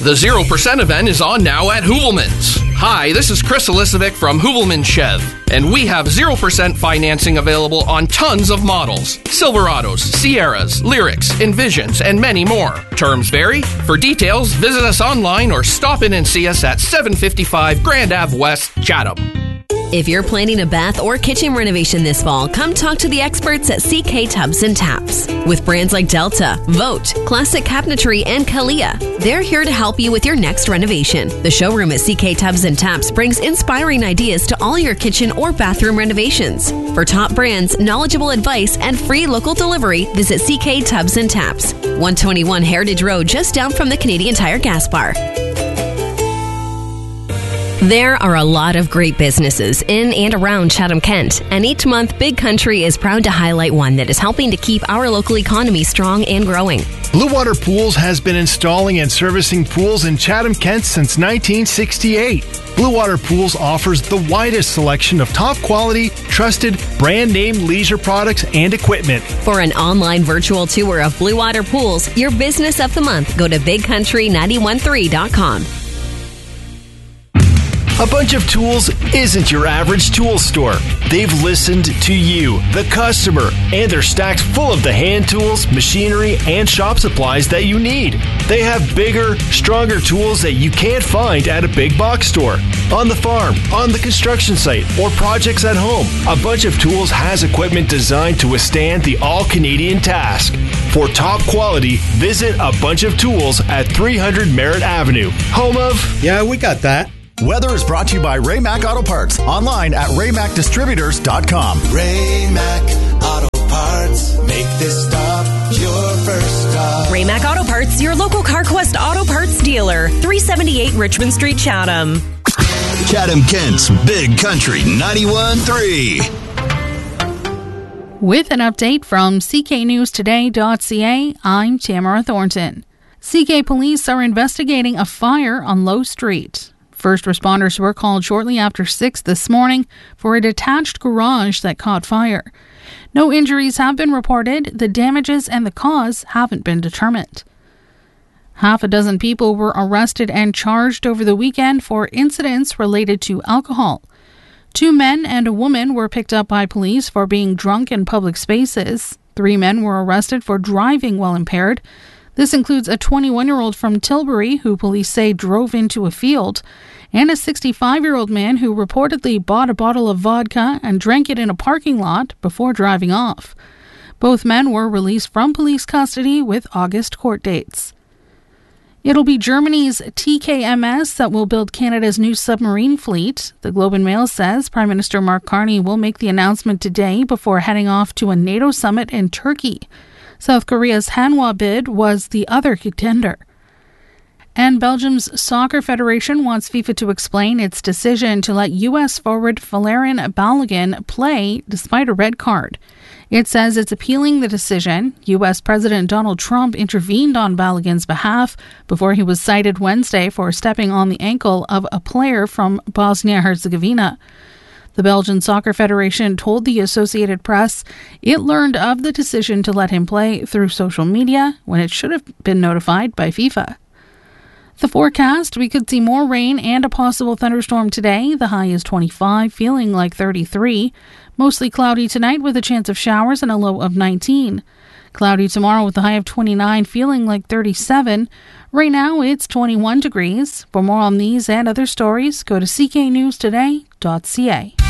The 0% event is on now at Hoovelman's. Hi, this is Chris Elisovic from Hoovelman Chev, and we have 0% financing available on tons of models. Silverados, Sierras, Lyrics, Envisions, and many more. Terms vary. For details, visit us online or stop in and see us at 755 Grand Ave West, Chatham. If you're planning a bath or kitchen renovation this fall, come talk to the experts at CK Tubs and Taps. With brands like Delta, Vote, Classic Cabinetry, and Kalia, they're here to help you with your next renovation. The showroom at CK Tubs and Taps brings inspiring ideas to all your kitchen or bathroom renovations. For top brands, knowledgeable advice, and free local delivery, visit CK Tubs and Taps, 121 Heritage Road, just down from the Canadian Tire gas bar. There are a lot of great businesses in and around Chatham-Kent, and each month Big Country is proud to highlight one that is helping to keep our local economy strong and growing. Blue Water Pools has been installing and servicing pools in Chatham-Kent since 1968. Blue Water Pools offers the widest selection of top quality, trusted, brand name leisure products and equipment. For an online virtual tour of Blue Water Pools, your business of the month, go to bigcountry913.com. A Bunch of Tools isn't your average tool store. They've listened to you, the customer, and they're stacked full of the hand tools, machinery, and shop supplies that you need. They have bigger, stronger tools that you can't find at a big box store. On the farm, on the construction site, or projects at home, A Bunch of Tools has equipment designed to withstand the all-Canadian task. For top quality, visit A Bunch of Tools at 300 Merritt Avenue, home of... Yeah, we got that. Weather is brought to you by Ray Mac Auto Parts. Online at raymacdistributors.com. Ray Mac Auto Parts. Make this stop your first stop. Ray Mac Auto Parts, your local CarQuest Auto Parts dealer. 378 Richmond Street, Chatham. Chatham-Kent's Big Country 91.3. With an update from cknewstoday.ca, I'm Tamara Thornton. CK police are investigating a fire on Low Street. First responders were called shortly after 6 this morning for a detached garage that caught fire. No injuries have been reported. The damages and the cause haven't been determined. Half a dozen people were arrested and charged over the weekend for incidents related to alcohol. 2 men and a woman were picked up by police for being drunk in public spaces. 3 men were arrested for driving while impaired. This includes a 21-year-old from Tilbury who police say drove into a field, and a 65-year-old man who reportedly bought a bottle of vodka and drank it in a parking lot before driving off. Both men were released from police custody with August court dates. It'll be Germany's TKMS that will build Canada's new submarine fleet. The Globe and Mail says Prime Minister Mark Carney will make the announcement today before heading off to a NATO summit in Turkey. South Korea's Hanwha bid was the other contender. And Belgium's Soccer Federation wants FIFA to explain its decision to let U.S. forward Valérien Balogun play despite a red card. It says it's appealing the decision. U.S. President Donald Trump intervened on Balogun's behalf before he was cited Wednesday for stepping on the ankle of a player from Bosnia-Herzegovina. The Belgian Soccer Federation told the Associated Press it learned of the decision to let him play through social media when it should have been notified by FIFA. The forecast, we could see more rain and a possible thunderstorm today. The high is 25, feeling like 33. Mostly cloudy tonight with a chance of showers and a low of 19. Cloudy tomorrow with a high of 29, feeling like 37. Right now, it's 21 degrees. For more on these and other stories, go to cknewstoday.ca.